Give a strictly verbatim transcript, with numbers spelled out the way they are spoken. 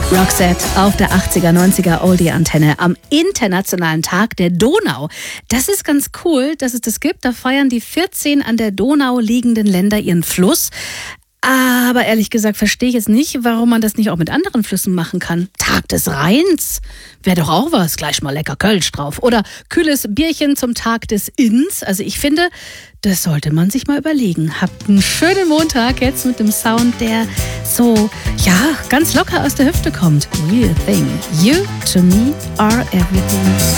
Roxette auf der achtziger, neunziger Oldie-Antenne am Internationalen Tag der Donau. Das ist ganz cool, dass es das gibt. Da feiern die vierzehn an der Donau liegenden Länder ihren Fluss. Aber ehrlich gesagt verstehe ich jetzt nicht, warum man das nicht auch mit anderen Flüssen machen kann. Tag des Rheins wäre doch auch was. Gleich mal lecker Kölsch drauf. Oder kühles Bierchen zum Tag des Inns. Also ich finde, das sollte man sich mal überlegen. Habt einen schönen Montag jetzt mit dem Sound, der so, ja, ganz locker aus der Hüfte kommt. Real thing. You to me are everything.